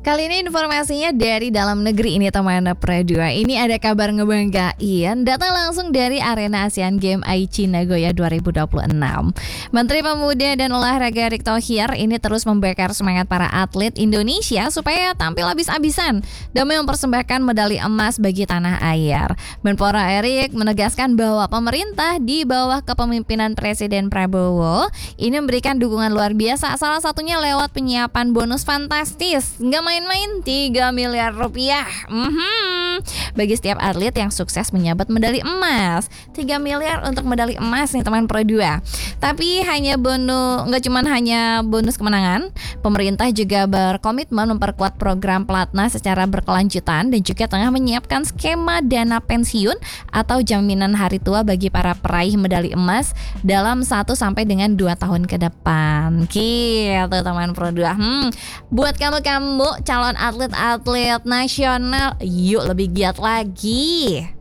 Kali ini informasinya dari dalam negeri ini teman Pro 2. Ini ada kabar ngebanggain, datang langsung dari arena Asian Games Aichi Nagoya 2026. Menteri Pemuda dan Olahraga Erick Thohir ini terus membakar semangat para atlet Indonesia supaya tampil habis-habisan demi mempersembahkan medali emas bagi tanah air. Menpora Erick menegaskan bahwa pemerintah di bawah kepemimpinan Presiden Prabowo ini memberikan dukungan luar biasa, salah satunya lewat penyiapan bonus fantastis. Nggak main-main, 3 miliar rupiah bagi setiap atlet yang sukses menyabet medali emas. 3 miliar untuk medali emas nih teman Pro 2. Tapi nggak cuma hanya bonus kemenangan, pemerintah juga berkomitmen memperkuat program pelatnas secara berkelanjutan dan juga tengah menyiapkan skema dana pensiun atau jaminan hari tua bagi para peraih medali emas dalam 1 sampai dengan 2 tahun ke depan. Gitu teman Pro 2. Buat kamu calon atlet nasional, yuk lebih giat lagi.